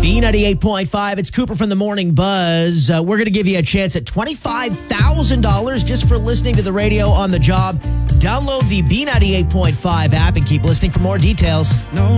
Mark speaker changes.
Speaker 1: B98.5, it's Cooper from the Morning Buzz. We're going to give you a chance at $25,000 just for listening to the radio on the job. Download the B98.5 app and keep listening for more details.
Speaker 2: No.